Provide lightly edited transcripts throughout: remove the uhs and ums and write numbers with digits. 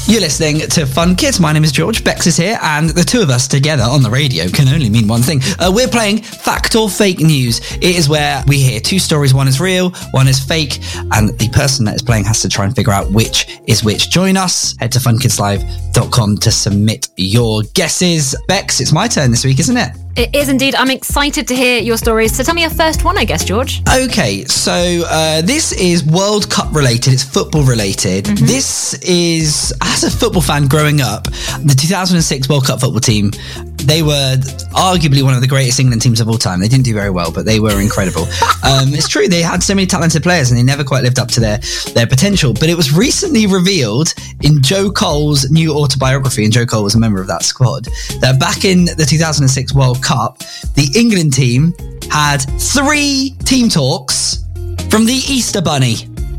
You're listening to Fun Kids. My name is George. Bex is here, and the two of us together on the radio can only mean one thing. We're playing Fact or Fake News. It is where we hear two stories. One is real, one is fake, and the person that is playing has to try and figure out which is which. Join us. Head to funkidslive.com to submit your guesses. Bex, it's my turn this week, isn't it? It is indeed. I'm excited to hear your stories. So tell me your first one, I guess, George. Okay, so this is World Cup related. It's football related. Mm-hmm. This is, as a football fan growing up, the 2006 World Cup football team, they were arguably one of the greatest England teams of all time. They didn't do very well, but they were incredible. It's true, they had so many talented players and they never quite lived up to their potential. But it was recently revealed in Joe Cole's new autobiography, and Joe Cole was a member of that squad, that back in the 2006 World Cup, the England team had 3 team talks from the Easter Bunny.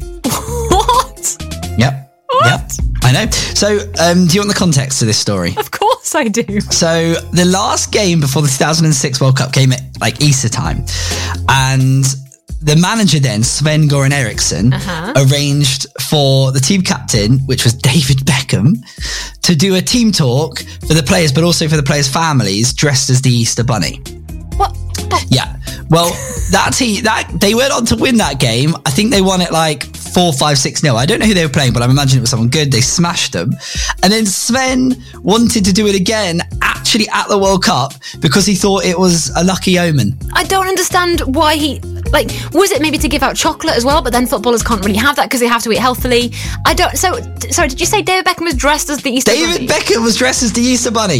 What? Yep. What? Yep. I know. So, do you want the context to this story? Of course I do. So, the last game before the 2006 World Cup came at like Easter time, and the manager then, Sven-Göran Eriksson, arranged for the team captain, which was David Beckham, to do a team talk for the players, but also for the players' families, dressed as the Easter Bunny. What? Yeah. Well, they went on to win that game. I think they won it like 4-5-6-0. I don't know who they were playing, but I'm imagining it was someone good. They smashed them. And then Sven wanted to do it again, actually at the World Cup, because he thought it was a lucky omen. I don't understand why he... Like, was it maybe to give out chocolate as well? But then footballers can't really have that because they have to eat healthily. So, sorry, did you say David Beckham was dressed as the Easter Bunny? David Beckham was dressed as the Easter Bunny.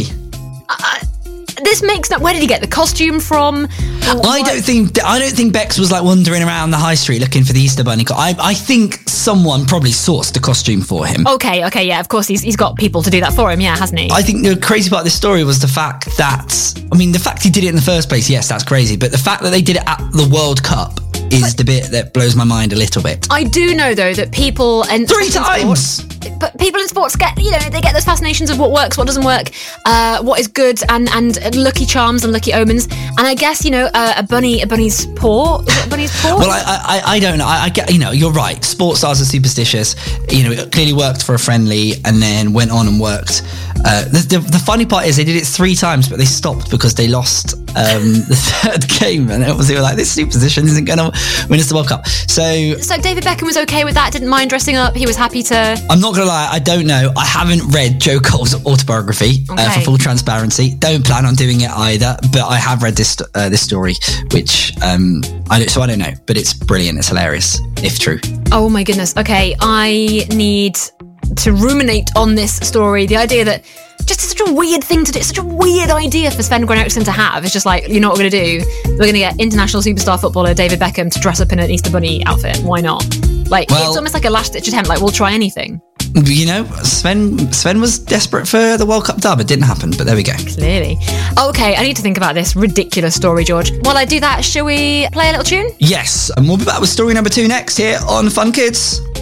This makes no... Where did he get the costume from? I don't think Bex was like wandering around the high street looking for the Easter Bunny. I think someone probably sourced the costume for him. Okay, yeah, of course he's got people to do that for him, yeah, hasn't he? I think the crazy part of this story was the fact that, the fact he did it in the first place, yes, that's crazy, but the fact that they did it at the World Cup is the bit that blows my mind a little bit. I do know, though, that people... and 3 times! But people in sports get, they get those fascinations of what works, what doesn't work, what is good, and lucky charms and lucky omens. And I guess, a bunny's paw. Is it a bunny's paw? Well, I don't know. I get, you're right. Sports stars are superstitious. It clearly worked for a friendly and then went on and worked. The funny part is they did it 3 times, but they stopped because they lost the third game. And obviously they were like, this superstition isn't going to win us the World Cup. So David Beckham was okay with that, didn't mind dressing up. He was happy to... I'm not going to lie, I don't know. I haven't read Joe Cole's autobiography for full transparency. Don't plan on doing it either, but I have read this story, which I don't know, but it's brilliant. It's hilarious, if true. Oh my goodness. Okay, I need to ruminate on this story. The idea that just such a weird thing to do. It's such a weird idea for Sven-Göran Eriksson to have. It's just like, you know what we're going to do? We're going to get international superstar footballer David Beckham to dress up in an Easter Bunny outfit. Why not? It's almost like a last-ditch attempt. Like, we'll try anything. Sven was desperate for the World Cup dub. It didn't happen, but there we go. Clearly. Okay, I need to think about this ridiculous story, George. While I do that, shall we play a little tune? Yes, and we'll be back with story number 2 next here on Fun Kids.